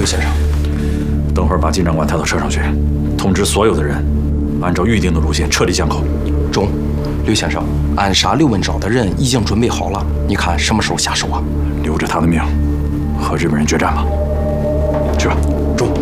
先生。 等会儿把金长官带到车上去，通知所有的人，按照预定的路线彻底江口。 中，刘先生，暗杀刘文昭的人已经准备好了，你看什么时候下手啊？ 留着他的命，和日本人决战吧。去吧。 中。